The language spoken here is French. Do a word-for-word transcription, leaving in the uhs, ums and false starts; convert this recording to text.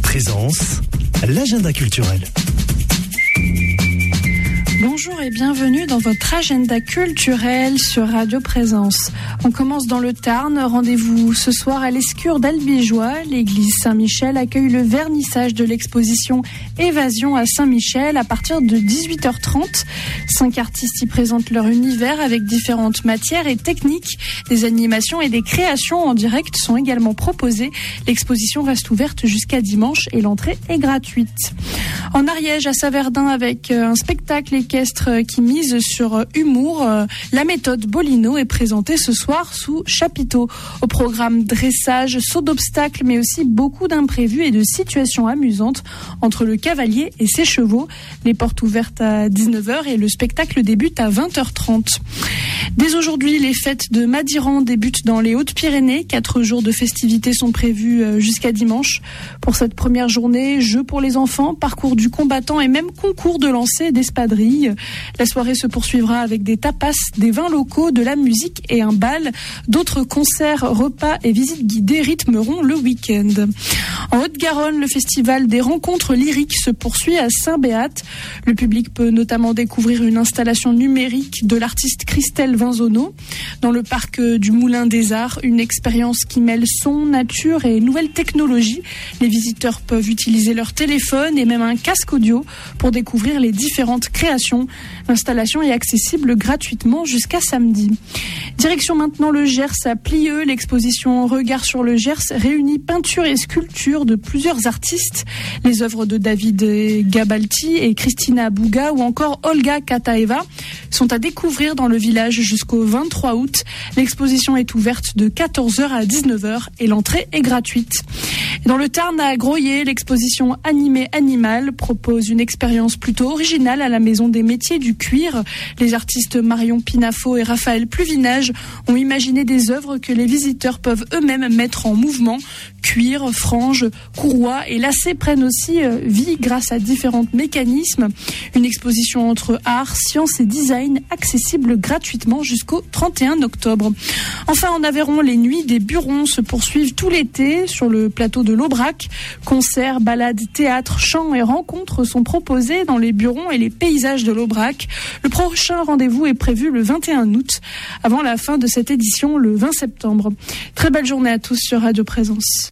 Présence, l'agenda culturel. Bonjour et bienvenue dans votre agenda culturel sur Radio Présence. On commence dans le Tarn. Rendez-vous ce soir à l'Escure d'Albigeois. L'église Saint-Michel accueille le vernissage de l'exposition Évasion à Saint-Michel à partir de dix-huit heures trente. Cinq artistes y présentent leur univers avec différentes matières et techniques. Des animations et des créations en direct sont également proposées. L'exposition reste ouverte jusqu'à dimanche et l'entrée est gratuite. En Ariège, à Saverdin, avec un spectacle équestre qui mise sur humour, la méthode Bolino est présentée ce soir sous chapiteau. Au programme dressage, saut d'obstacles, mais aussi beaucoup d'imprévus et de situations amusantes entre le cavalier et ses chevaux. Les portes ouvertes à dix-neuf heures et le spectacle débute à vingt heures trente. Dès aujourd'hui, les fêtes de Madiran débutent dans les Hautes-Pyrénées. Quatre jours de festivités sont prévus jusqu'à dimanche. Pour cette première journée, jeux pour les enfants, parcours du combattant et même concours de lancer d'espadrilles. La soirée se poursuivra avec des tapas, des vins locaux, de la musique et un bal. D'autres concerts, repas et visites guidées rythmeront le week-end. En Haute-Garonne, le festival des rencontres lyriques se poursuit à Saint-Béat. Le public peut notamment découvrir une installation numérique de l'artiste Christelle Vinzonneau dans le parc du Moulin des Arts, une expérience qui mêle son, nature et nouvelles technologies. Les visiteurs peuvent utiliser leur téléphone et même un casque audio pour découvrir les différentes créations. L'installation est accessible gratuitement jusqu'à samedi. Direction maintenant le Gers à Plieux. L'exposition Regard sur le Gers réunit peinture et sculpture de plusieurs artistes. Les œuvres de David Gabalti et Christina Bouga ou encore Olga Kataeva sont à découvrir dans le village jusqu'au vingt-trois août. L'exposition est ouverte de quatorze heures à dix-neuf heures et l'entrée est gratuite. Dans le Tarn à Groyer, l'exposition Animé Animal propose une expérience plutôt originale à la Maison des Métiers du Cuir. Les artistes Marion Pinafo et Raphaël Pluvinage ont imaginé des œuvres que les visiteurs peuvent eux-mêmes mettre en mouvement. Cuir, franges, courroies et lacets prennent aussi vie grâce à différents mécanismes. Une exposition entre art, science et design accessible gratuitement jusqu'au trente et un octobre. Enfin, en Aveyron, les nuits des Burons se poursuivent tout l'été sur le plateau de l'Aubrac. Concerts, balades, théâtres, chants et rencontres sont proposés dans les Burons et les paysages de l'Aubrac. Le prochain rendez-vous est prévu le vingt et un août, avant la fin de cette édition le vingt septembre. Très belle journée à tous sur Radio Présence.